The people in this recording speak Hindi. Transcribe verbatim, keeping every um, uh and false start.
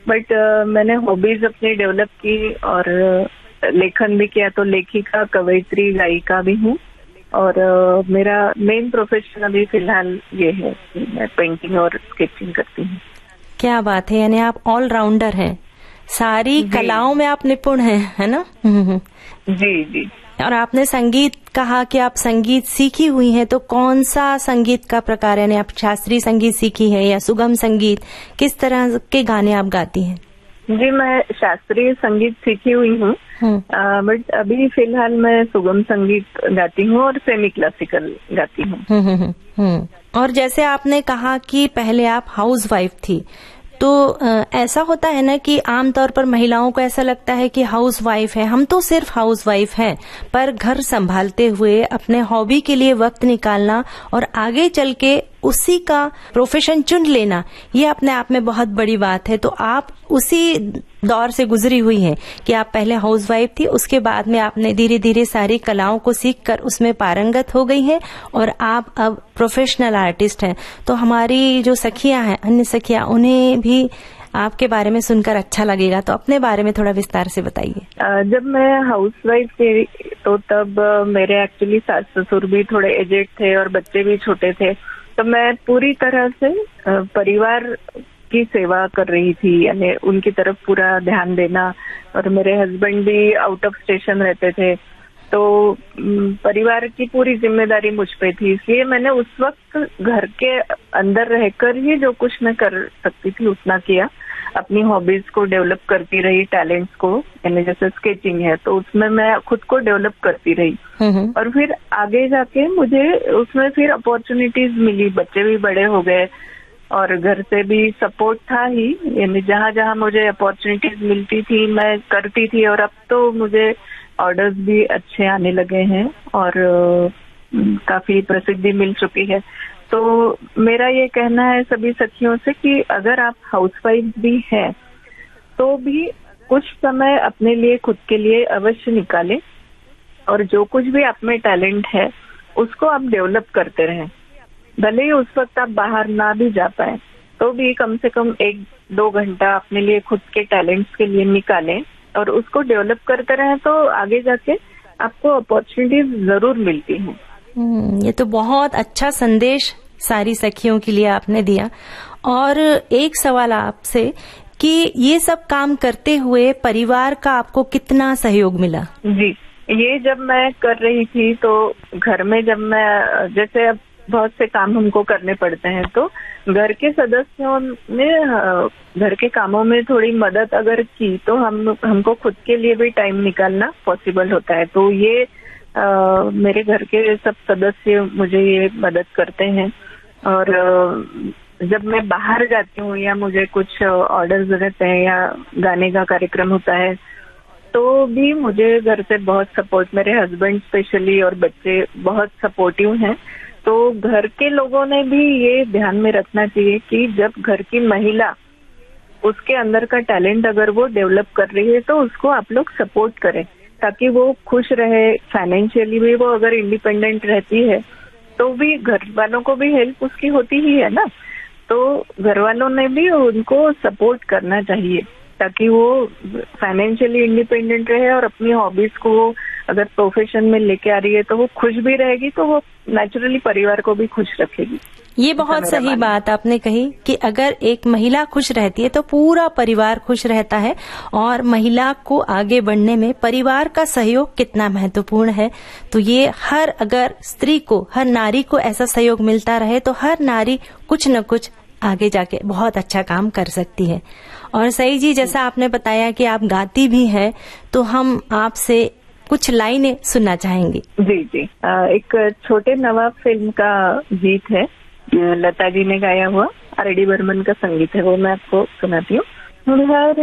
बट uh, मैंने हॉबीज अपनी डेवलप की और uh, लेखन भी किया, तो लेखिका, कवयित्री, गायिका भी हूँ। और uh, मेरा मेन प्रोफेशन अभी फिलहाल ये है कि मैं पेंटिंग और स्केचिंग करती हूँ। क्या बात है, यानी आप ऑलराउंडर हैं, सारी कलाओं में आप निपुण हैं, है ना? जी जी। और आपने संगीत कहा कि आप संगीत सीखी हुई हैं, तो कौन सा संगीत का प्रकार है? आप शास्त्रीय संगीत सीखी है या सुगम संगीत? किस तरह के गाने आप गाती हैं? जी, मैं शास्त्रीय संगीत सीखी हुई हूँ, बट अभी फिलहाल मैं सुगम संगीत गाती हूँ और सेमी क्लासिकल गाती हूँ। और जैसे आपने कहा कि पहले आप हाउस वाइफ थी, तो ऐसा होता है ना कि आमतौर पर महिलाओं को ऐसा लगता है कि हाउस वाइफ है, हम तो सिर्फ हाउस वाइफ हैं, पर घर संभालते हुए अपने हॉबी के लिए वक्त निकालना और आगे चल के उसी का प्रोफेशन चुन लेना, ये अपने आप में बहुत बड़ी बात है। तो आप उसी दौर से गुजरी हुई हैं कि आप पहले हाउस वाइफ थी, उसके बाद में आपने धीरे धीरे सारी कलाओं को सीखकर उसमें पारंगत हो गई हैं और आप अब प्रोफेशनल आर्टिस्ट हैं। तो हमारी जो सखियां हैं, अन्य सखियां, उन्हें भी आपके बारे में सुनकर अच्छा लगेगा, तो अपने बारे में थोड़ा विस्तार से बताइए। जब मैं हाउस वाइफ थी तो तब मेरे एक्चुअली सास ससुर भी थोड़े एजेड थे और बच्चे भी छोटे थे, तो मैं पूरी तरह से परिवार की सेवा कर रही थी, यानी उनकी तरफ पूरा ध्यान देना। और मेरे हस्बैंड भी आउट ऑफ स्टेशन रहते थे, तो परिवार की पूरी जिम्मेदारी मुझ पे थी, इसलिए मैंने उस वक्त घर के अंदर रहकर ही जो कुछ मैं कर सकती थी उतना किया। अपनी हॉबीज को डेवलप करती रही, टैलेंट्स को, यानी जैसे स्केचिंग है तो उसमें मैं खुद को डेवलप करती रही। और फिर आगे जाके मुझे उसमें फिर अपॉर्चुनिटीज मिली, बच्चे भी बड़े हो गए और घर से भी सपोर्ट था ही, यानी जहाँ जहाँ मुझे अपॉर्चुनिटीज मिलती थी मैं करती थी। और अब तो मुझे ऑर्डर्स भी अच्छे आने लगे हैं और काफी प्रसिद्धि मिल चुकी है। तो मेरा ये कहना है सभी सखियों से कि अगर आप हाउसवाइफ भी हैं तो भी कुछ समय अपने लिए, खुद के लिए अवश्य निकालें और जो कुछ भी आप में टैलेंट है उसको आप डेवलप करते रहें। भले ही उस वक्त आप बाहर ना भी जा पाए तो भी कम से कम एक दो घंटा अपने लिए, खुद के टैलेंट्स के लिए निकालें और उसको डेवलप करते रहें, तो आगे जाके आपको अपॉर्चुनिटीज जरूर मिलती हैं। ये तो बहुत अच्छा संदेश सारी सखियों के लिए आपने दिया। और एक सवाल आपसे कि ये सब काम करते हुए परिवार का आपको कितना सहयोग मिला? जी, ये जब मैं कर रही थी तो घर में जब मैं, जैसे अब बहुत से काम हमको करने पड़ते हैं, तो घर के सदस्यों ने घर के कामों में थोड़ी मदद अगर की तो हम हमको खुद के लिए भी टाइम निकालना पॉसिबल होता है। तो ये आ, मेरे घर के सब सदस्य मुझे ये मदद करते हैं। और जब मैं बाहर जाती हूँ या मुझे कुछ ऑर्डर्स रहते हैं या गाने का कार्यक्रम होता है तो भी मुझे घर से बहुत सपोर्ट, मेरे हस्बैंड स्पेशली और बच्चे बहुत सपोर्टिव हैं। तो घर के लोगों ने भी ये ध्यान में रखना चाहिए कि जब घर की महिला, उसके अंदर का टैलेंट अगर वो डेवलप कर रही है तो उसको आप लोग सपोर्ट करें, ताकि वो खुश रहे। फाइनेंशियली भी वो अगर इंडिपेंडेंट रहती है तो भी घर वालों को भी हेल्प उसकी होती ही है ना। तो घर वालों ने भी उनको सपोर्ट करना चाहिए ताकि वो फाइनेंशियली इंडिपेंडेंट रहे और अपनी हॉबीज को अगर प्रोफेशन में लेके आ रही है तो वो खुश भी रहेगी, तो वो नेचुरली परिवार को भी खुश रखेगी। ये बहुत सही बात आपने कही कि अगर एक महिला खुश रहती है तो पूरा परिवार खुश रहता है, और महिला को आगे बढ़ने में परिवार का सहयोग कितना महत्वपूर्ण है। तो ये हर, अगर स्त्री को, हर नारी को ऐसा सहयोग मिलता रहे तो हर नारी कुछ न कुछ आगे जाके बहुत अच्छा काम कर सकती है। और सही जी, जैसा आपने बताया कि आप गाती भी हैं, तो हम आपसे कुछ लाइनें सुनना चाहेंगे। जी जी, एक छोटे नवाब फिल्म का गीत है, लता जी ने गाया हुआ, आर डी बर्मन का संगीत है, वो मैं आपको सुनाती हूँ।